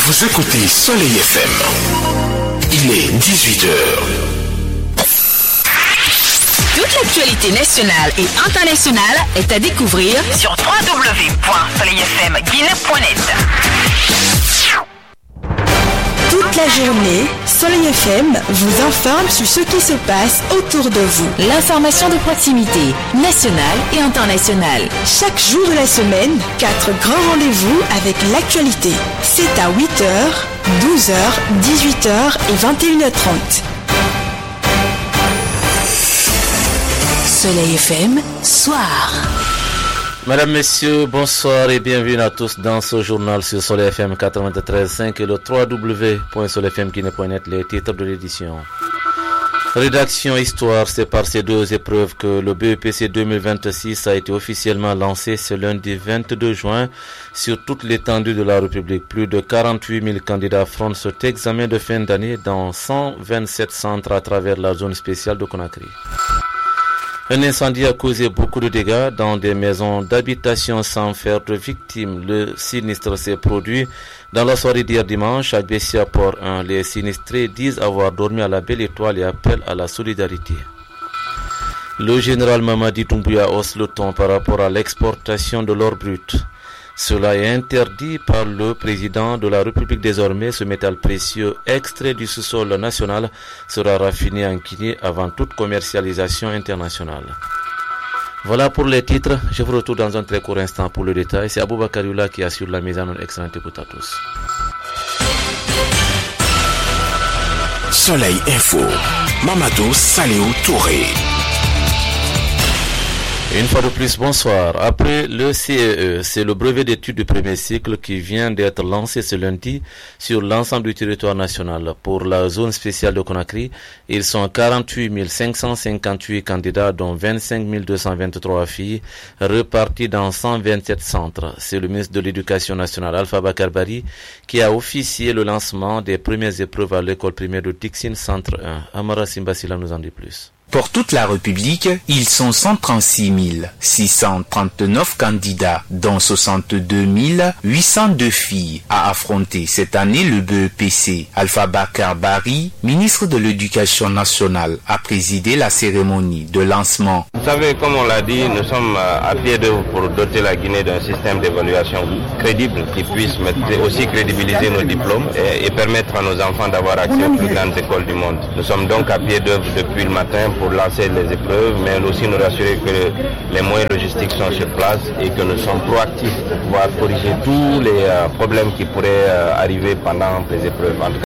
Vous écoutez Soleil FM. Il est 18h. Toute l'actualité nationale et internationale est à découvrir sur www.soleilfmguinée.net. Toute la journée, Soleil FM vous informe sur ce qui se passe autour de vous. L'information de proximité, nationale et internationale. Chaque jour de la semaine, 4 grands rendez-vous avec l'actualité. C'est à 8h, 12h, 18h et 21h30. Soleil FM, soir. Mesdames, Messieurs, bonsoir et bienvenue à tous dans ce journal sur Soleil FM 93.5 et le www.soleilfmguinée.net, les titres de l'édition. Rédaction Histoire, c'est par ces deux épreuves que le BEPC 2026 a été officiellement lancé ce lundi 22 juin sur toute l'étendue de la République. Plus de 48 000 candidats affrontent cet examen de fin d'année dans 127 centres à travers la zone spéciale de Conakry. Un incendie a causé beaucoup de dégâts dans des maisons d'habitation sans faire de victimes. Le sinistre s'est produit dans la soirée d'hier dimanche à Bessia Port 1. Les sinistrés disent avoir dormi à la belle étoile et appellent à la solidarité. Le général Mamadi Doumbouya hausse le ton par rapport à l'exportation de l'or brut. Cela est interdit par le président de la République désormais. Ce métal précieux extrait du sous-sol national sera raffiné en Guinée avant toute commercialisation internationale. Voilà pour les titres. Je vous retrouve dans un très court instant pour le détail. C'est Aboubakar Youla qui assure la mise en œuvre. Excellente écoute à tous. Soleil Info. Mamadou Saléou Touré. Une fois de plus, bonsoir. Après le CEE, c'est le brevet d'études du premier cycle qui vient d'être lancé ce lundi sur l'ensemble du territoire national. Pour la zone spéciale de Conakry, ils sont 48 558 candidats, dont 25 223 filles, repartis dans 127 centres. C'est le ministre de l'Éducation nationale, Alpha Bakar Bari, qui a officié le lancement des premières épreuves à l'école primaire de Dixine Centre 1. Amara Simbasila nous en dit plus. Pour toute la République, ils sont 136 639 candidats, dont 62 802 filles, à affronter cette année le BEPC. Alpha Bakar Bari, ministre de l'Éducation nationale, a présidé la cérémonie de lancement. Vous savez, comme on l'a dit, nous sommes à pied d'œuvre pour doter la Guinée d'un système d'évaluation crédible qui puisse aussi crédibiliser nos diplômes et permettre à nos enfants d'avoir accès aux plus grandes écoles du monde. Nous sommes donc à pied d'œuvre depuis le matin pour lancer les épreuves, mais aussi nous rassurer que les moyens logistiques sont sur place et que nous sommes proactifs pour pouvoir corriger tous les problèmes qui pourraient arriver pendant les épreuves.